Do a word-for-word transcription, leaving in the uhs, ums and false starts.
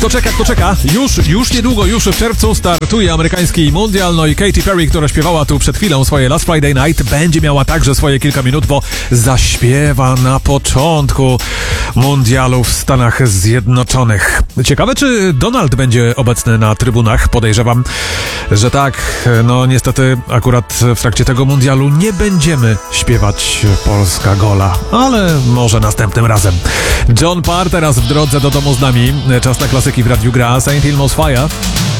Kto czeka, kto czeka? Już, już niedługo, już w czerwcu startuje amerykański mundial, no i Katy Perry, która śpiewała tu przed chwilą swoje Last Friday Night, będzie miała także swoje kilka minut, bo zaśpiewa na początku mundialu w Stanach Zjednoczonych. Ciekawe, czy Donald będzie obecny na trybunach? Podejrzewam, że tak. No niestety akurat w trakcie tego mundialu nie będziemy śpiewać Polska Gola, ale może następnym razem. John Parr teraz w drodze do domu z nami. Czas na klasyki w Radiu Gra. Saint Elmo's Fire.